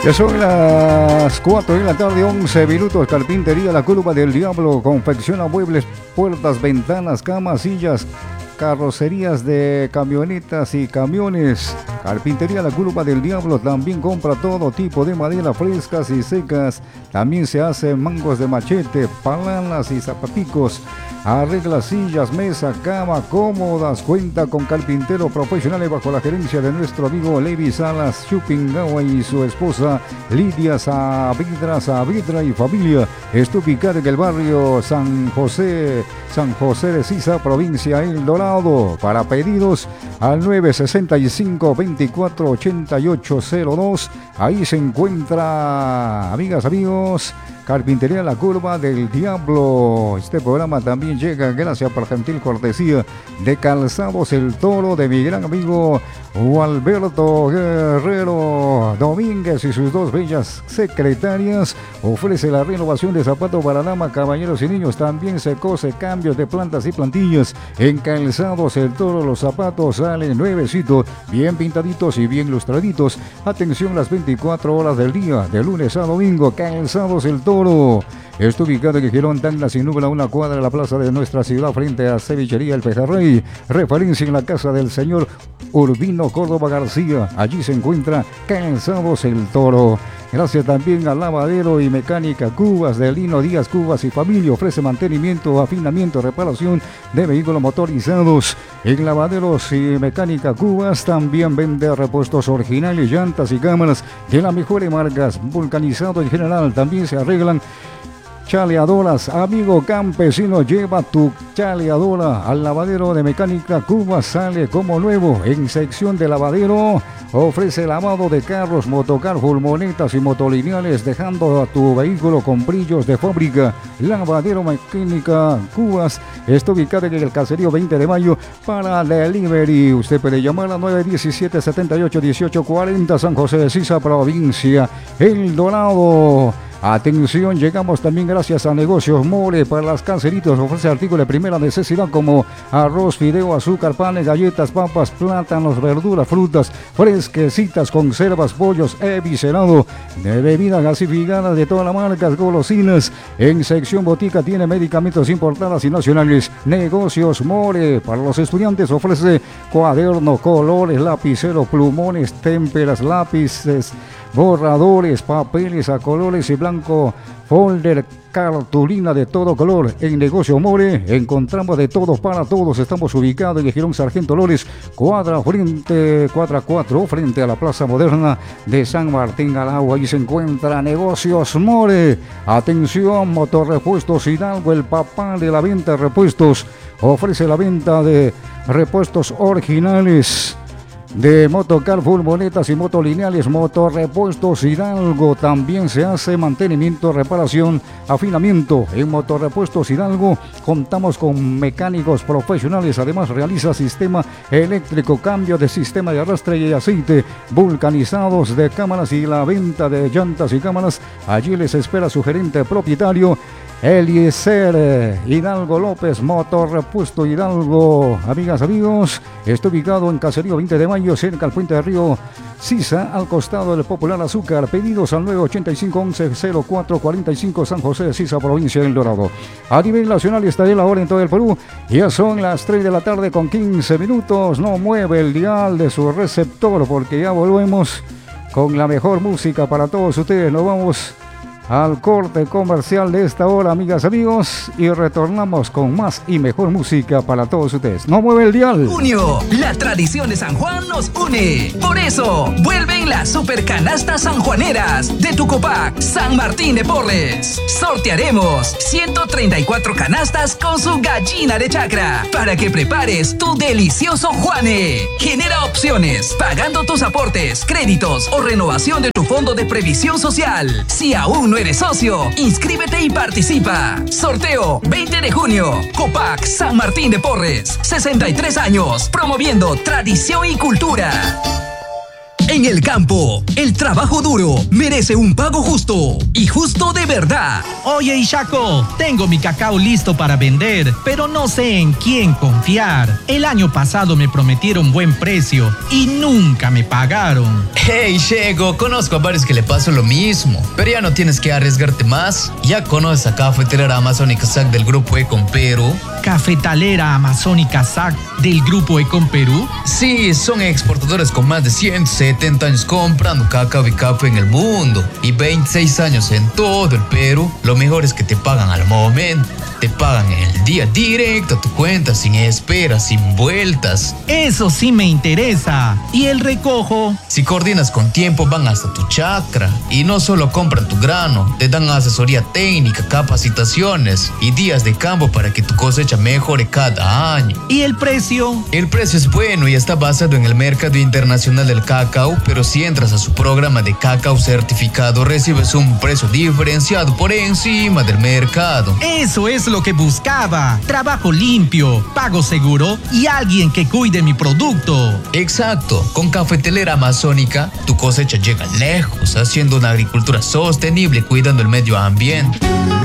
Ya son las 4 de la tarde, 11 minutos. Carpintería La Curva del Diablo. Confecciona muebles, puertas, ventanas, camas, sillas, carrocerías de camionetas y camiones. Carpintería La Curva del Diablo también compra todo tipo de madera frescas y secas. También se hacen mangos de machete, palanas y zapaticos. Arregla sillas, mesa, cama, cómodas. Cuenta con carpinteros profesionales bajo la gerencia de nuestro amigo Levi Salas Chupingawa y su esposa Lidia Saavedra y familia. Está ubicado en el barrio San José de Sisa, provincia El Dorado. Para pedidos al 965-248802. Ahí se encuentra, amigas, amigos, Carpintería La Curva del Diablo. Este programa también llega gracias por gentil cortesía de Calzados El Toro, de mi gran amigo Alberto Guerrero Domínguez y sus dos bellas secretarias. Ofrece la renovación de zapatos para damas, caballeros y niños. También se cose cambios de plantas y plantillas. En Calzados El Toro los zapatos salen nuevecitos, bien pintaditos y bien lustraditos. Atención las 24 horas del día, de lunes a domingo. Calzados El Toro está ubicado en Girón, Tacna, sin nubla, una cuadra de la plaza de nuestra ciudad, frente a Cevichería El Pejerrey. Referencia en la casa del señor Urbino Córdoba García. Allí se encuentra Calzados El Toro. Gracias también a Lavadero y Mecánica Cubas de Lino Díaz Cubas y Familia. Ofrece mantenimiento, afinamiento, reparación de vehículos motorizados. En Lavaderos y Mecánica Cubas también vende repuestos originales, llantas y cámaras de las mejores marcas. Vulcanizado en general. También se arreglan chaleadoras. Amigo campesino, lleva tu chaleadora al Lavadero de Mecánica Cubas, sale como nuevo. En sección de lavadero ofrece lavado de carros, motocar, furgonetas y motolineales, dejando a tu vehículo con brillos de fábrica. Lavadero Mecánica Cubas está ubicado en el Caserío 20 de Mayo para delivery. Usted puede llamar a 917-78-1840, San José de Sisa, provincia El Dorado. Atención, llegamos también gracias a Negocios More para las canceritos. Ofrece artículos de primera necesidad como arroz, fideo, azúcar, panes, galletas, papas, plátanos, verduras, frutas, fresquecitas, conservas, pollos, eviscerado, de bebidas gasificadas de todas las marcas, golosinas. En sección botica tiene medicamentos importados y nacionales. Negocios More para los estudiantes ofrece cuadernos, colores, lapiceros, plumones, témperas, lápices, borradores, papeles a colores y blanco, folder, cartulina de todo color. En Negocio More encontramos de todo para todos. Estamos ubicados en el Girón Sargento Lores, cuadra 4, frente a la Plaza Moderna de San Martín Galagua. Ahí se encuentra Negocios More. Atención, Motorrepuestos Hidalgo, el papá de la venta de repuestos. Ofrece la venta de repuestos originales de motocar, furgonetas y motolineales. Motorrepuestos Hidalgo. También se hace mantenimiento, reparación, afinamiento. En Motorrepuestos Hidalgo contamos con mecánicos profesionales. Además realiza sistema eléctrico, cambio de sistema de arrastre y aceite, vulcanizados de cámaras y la venta de llantas y cámaras. Allí les espera su gerente propietario Eliezer Hidalgo López. Motorrepuesto Hidalgo. Amigas, amigos, está ubicado en Caserío 20 de Mayo, cerca al puente de Río Sisa, al costado del Popular Azúcar. Pedidos al 985-11-0445, San José de Sisa, provincia del Dorado. A nivel nacional estaré la hora en todo el Perú. Ya son las 3 de la tarde con 15 minutos. No mueve el dial de su receptor porque ya volvemos con la mejor música para todos ustedes. Nos vamos al corte comercial de esta hora, amigas, amigos, y retornamos con más y mejor música para todos ustedes. No mueve el dial. Junio, la tradición de San Juan nos une. Por eso, vuelven las super canastas sanjuaneras de Tucopac, San Martín de Porres. Sortearemos 134 canastas con su gallina de chacra para que prepares tu delicioso Juane. Genera opciones, pagando tus aportes, créditos o renovación de tu fondo de previsión social. Si aún no eres socio, inscríbete y participa. Sorteo 20 de junio. Copac San Martín de Porres. 63 años, promoviendo tradición y cultura. En el campo, el trabajo duro merece un pago justo y justo de verdad. Oye, Ishaco, tengo mi cacao listo para vender, pero no sé en quién confiar. El año pasado me prometieron buen precio y nunca me pagaron. Hey, Shego, conozco a varios que le pasó lo mismo, pero ya no tienes que arriesgarte más. ¿Ya conoces a Cafetalera Amazónica SAC del Grupo Econ Perú? ¿Cafetalera Amazónica SAC del Grupo Econ Perú? Sí, son exportadores con más de 170 años comprando cacao y café en el mundo y 26 años en todo el Perú. Lo mejor es que te pagan al momento. Te pagan en el día directo a tu cuenta, sin espera, sin vueltas. Eso sí me interesa. ¿Y el recojo? Si coordinas con tiempo, van hasta tu chacra. Y no solo compran tu grano, te dan asesoría técnica, capacitaciones y días de campo para que tu cosecha mejore cada año. ¿Y el precio? El precio es bueno y está basado en el mercado internacional del cacao, pero si entras a su programa de cacao certificado, recibes un precio diferenciado por encima del mercado. Eso es lo que buscaba. Trabajo limpio, pago seguro y alguien que cuide mi producto. Exacto. Con Cafetalera Amazónica, tu cosecha llega lejos, haciendo una agricultura sostenible, cuidando el medio ambiente.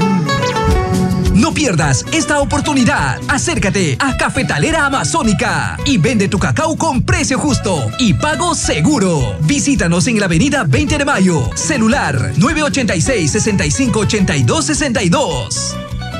No pierdas esta oportunidad. Acércate a Cafetalera Amazónica y vende tu cacao con precio justo y pago seguro. Visítanos en la avenida 20 de Mayo. Celular 986-6582-62.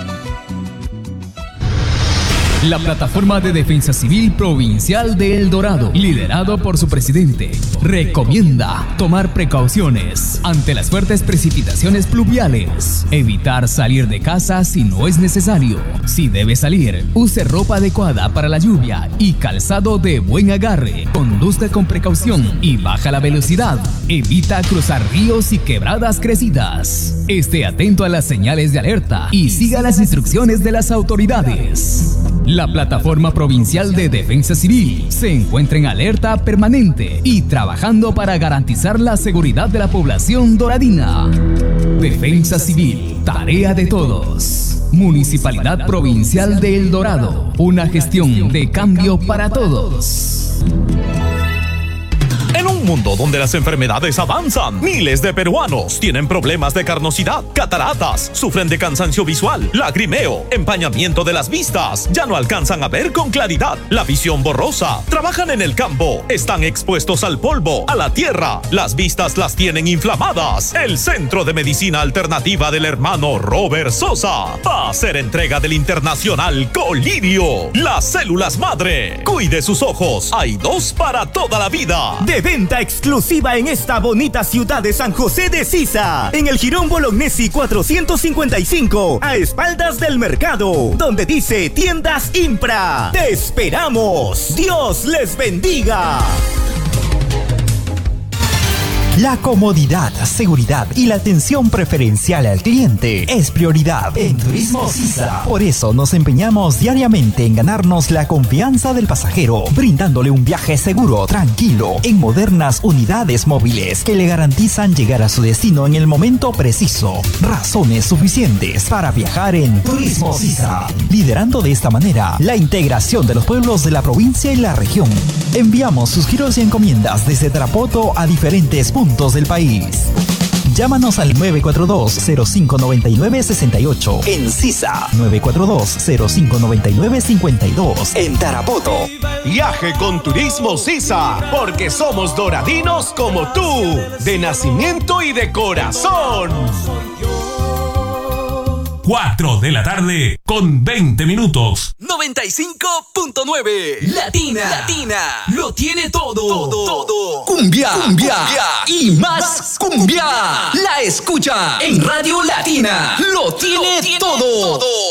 La Plataforma de Defensa Civil Provincial de El Dorado, liderado por su presidente, recomienda tomar precauciones ante las fuertes precipitaciones pluviales, evitar salir de casa si no es necesario. Si debe salir, use ropa adecuada para la lluvia y calzado de buen agarre. Conduzca con precaución y baja la velocidad. Evita cruzar ríos y quebradas crecidas. Esté atento a las señales de alerta y siga las instrucciones de las autoridades. La Plataforma Provincial de Defensa Civil se encuentra en alerta permanente y trabajando para garantizar la seguridad de la población doradina. Defensa Civil, tarea de todos. Municipalidad Provincial de El Dorado, una gestión de cambio para todos. En un mundo donde las enfermedades avanzan, miles de peruanos tienen problemas de carnosidad, cataratas, sufren de cansancio visual, lagrimeo, empañamiento de las vistas, ya no alcanzan a ver con claridad, la visión borrosa, trabajan en el campo, están expuestos al polvo, a la tierra, las vistas las tienen inflamadas. El Centro de Medicina Alternativa del hermano Robert Sosa va a hacer entrega del internacional Colirio, las células madre. Cuide sus ojos, hay 2 para toda la vida. De venta exclusiva en esta bonita ciudad de San José de Sisa, en el Jirón Bolognesi 455, a espaldas del mercado, donde dice Tiendas Impra. ¡Te esperamos! ¡Dios les bendiga! La comodidad, seguridad y la atención preferencial al cliente es prioridad en Turismo Sisa. Por eso nos empeñamos diariamente en ganarnos la confianza del pasajero, brindándole un viaje seguro, tranquilo, en modernas unidades móviles que le garantizan llegar a su destino en el momento preciso. Razones suficientes para viajar en Turismo Sisa, liderando de esta manera la integración de los pueblos de la provincia y la región. Enviamos sus giros y encomiendas desde Tarapoto a diferentes puntos del país. Llámanos al 942-0599-68 en Sisa, 942-0599-52 en Tarapoto. Viaje con Turismo Sisa, porque somos doradinos como tú, de nacimiento y de corazón. 4 de la tarde con 20 minutos. 95.9 Latina. Lo tiene todo. Cumbia y más cumbia. La escucha en Radio Latina. Lo tiene todo.